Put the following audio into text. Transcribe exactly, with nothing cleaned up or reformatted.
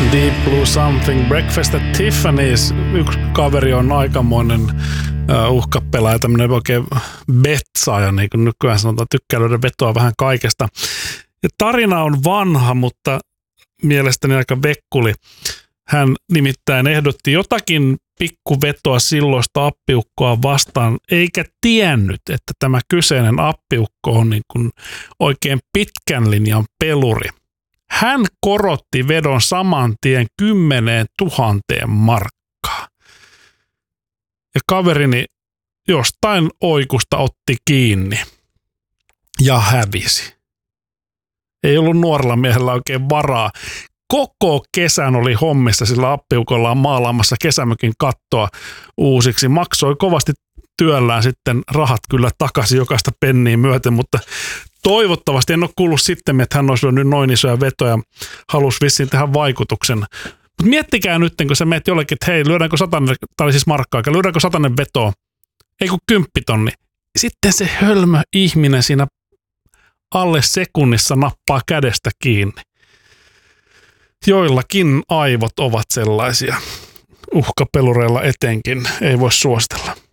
Deep Blue Something, Breakfast at Tiffany's. Yksi kaveri on aikamoinen uh, uhkapelaaja, tämmöinen oikein betsaaja, niin kuin nykyään sanotaan, tykkää löydä vetoa vähän kaikesta. Ja tarina on vanha, mutta mielestäni aika vekkuli. Hän nimittäin ehdotti jotakin pikkuvetoa silloista appiukkoa vastaan, eikä tiennyt, että tämä kyseinen appiukko on niin kuin oikein pitkän linjan peluri. Hän korotti vedon saman tien kymmeneen tuhanteen markkaa. Ja kaverini jostain oikusta otti kiinni ja hävisi. Ei ollut nuorella miehellä oikein varaa. Koko kesän oli hommissa sillä appiukollaan maalaamassa kesämökin kattoa uusiksi. Maksoi kovasti työllään sitten rahat kyllä takaisin jokaista penniä myöten, mutta toivottavasti en ole kuullut sitten, että hän olisi lyönyt noin isoja vetoja, halusi vissiin tehdä vaikutuksen. Mutta miettikää nyt, kun sä meet jollekin, että hei, lyödäänkö satanen, tai oli siis markkaa, lyödäänkö satanen vetoa, ei kun kymppitonni. Sitten se hölmö ihminen siinä alle sekunnissa nappaa kädestä kiinni. Joillakin aivot ovat sellaisia, uhkapelureilla etenkin, ei voi suositella.